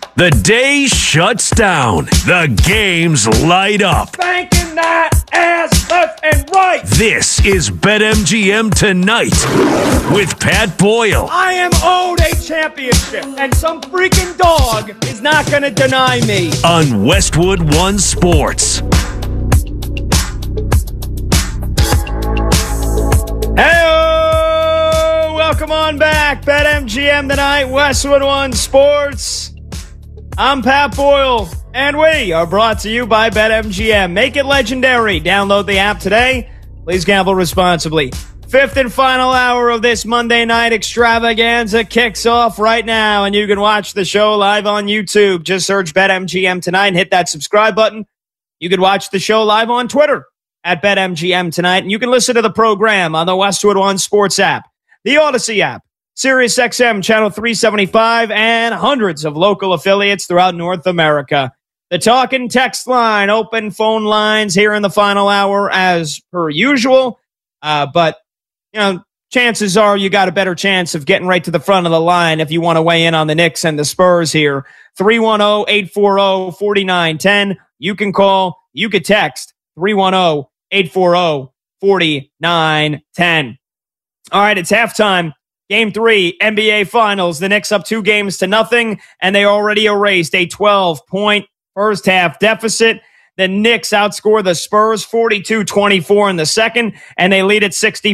The day shuts down. The games light up. Banking that ass left and right. This is BetMGM Tonight with Pat Boyle. I am owed a championship, and some freaking dog is not going to deny me. On Westwood One Sports. Hey, welcome on back. BetMGM Tonight, Westwood One Sports. I'm Pat Boyle, and we are brought to you by BetMGM. Make it legendary. Download the app today. Please gamble responsibly. Fifth and final hour of this Monday night extravaganza kicks off right now, and you can watch the show live on YouTube. Just search BetMGM Tonight and hit that subscribe button. You can watch the show live on Twitter at BetMGM Tonight, and you can listen to the program on the Westwood One Sports app, the Odyssey app, SiriusXM Channel 375, and hundreds of local affiliates throughout North America. The talk and text line, open phone lines here in the final hour as per usual. But, you know, chances are you got a better chance of getting right to the front of the line if you want to weigh in on the Knicks and the Spurs here. 310-840-4910. You can call, you could text 310-840-4910. All right, it's halftime. Game 3, NBA Finals. The Knicks up 2-0, and they already erased a 12-point first half deficit. The Knicks outscore the Spurs 42-24 in the second, and they lead at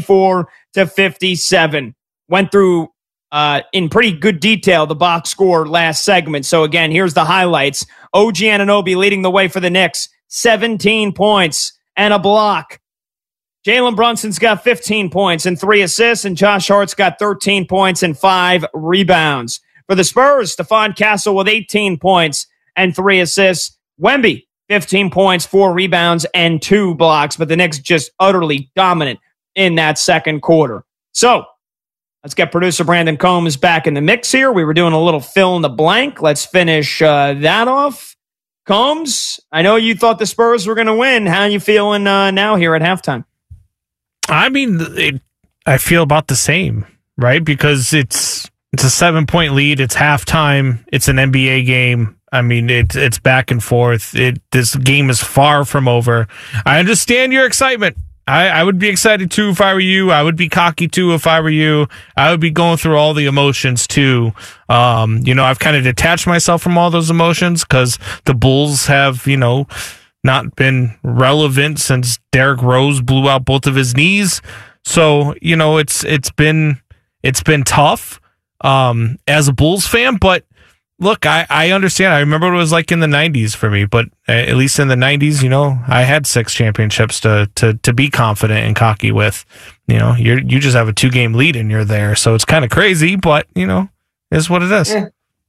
64-57. Went through in pretty good detail the box score last segment. So again, here's the highlights. OG Anunoby leading the way for the Knicks, 17 points and a block. Jalen Brunson's got 15 points and 3 assists, and Josh Hart's got 13 points and 5 rebounds. For the Spurs, Stephon Castle with 18 points and 3 assists. Wemby, 15 points, 4 rebounds, and 2 blocks, but the Knicks just utterly dominant in that second quarter. So, let's get producer Brandon Combs back in the mix here. We were doing a little fill in the blank. Let's finish that off. Combs, I know you thought the Spurs were going to win. How are you feeling now here at halftime? I mean, I feel about the same, right? Because it's a 7-point lead. It's halftime. It's an NBA game. I mean, it's back and forth. This game is far from over. I understand your excitement. I would be excited too if I were you. I would be cocky too if I were you. I would be going through all the emotions too. I've kind of detached myself from all those emotions because the Bulls have, not been relevant since Derrick Rose blew out both of his knees. So, it's been tough as a Bulls fan, but look, I understand. I remember what it was like in the 90s for me, but at least in the 90s, I had 6 championships to be confident and cocky with. You just have a 2-game lead and you're there. So it's kind of crazy, but, is what it is. Yeah.